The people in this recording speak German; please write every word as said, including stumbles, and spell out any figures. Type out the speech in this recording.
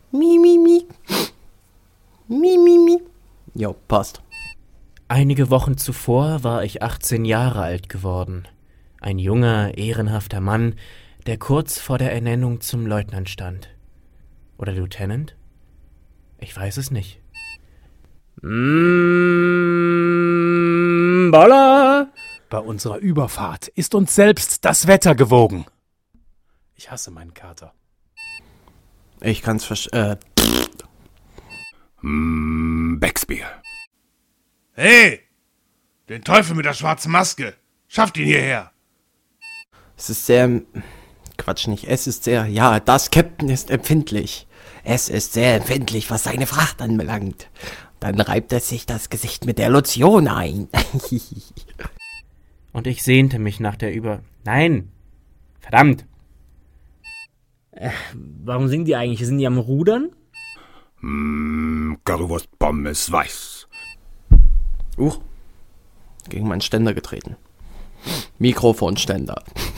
Mi, mi, mi. Mi, mi, mi. Jo, passt. Einige Wochen zuvor war ich achtzehn Jahre alt geworden. Ein junger, ehrenhafter Mann, der kurz vor der Ernennung zum Leutnant stand. Oder Lieutenant? Ich weiß es nicht. Mmh, Boller! Bei unserer Überfahrt ist uns selbst das Wetter gewogen. Ich hasse meinen Kater. Ich kann's versch... Äh... Mm, Becksbier. Hey! Den Teufel mit der schwarzen Maske! Schafft ihn hierher! Es ist sehr... Quatsch nicht, es ist sehr... Ja, das Captain ist empfindlich. Es ist sehr empfindlich, was seine Fracht anbelangt. Dann reibt er sich das Gesicht mit der Lotion ein. Und ich sehnte mich nach der Über... Nein! Verdammt! Äh, warum singen die eigentlich? Sind die am Rudern? Mm, Currywurst Pommes weiß. Uch, gegen meinen Ständer getreten. Mikrofonständer.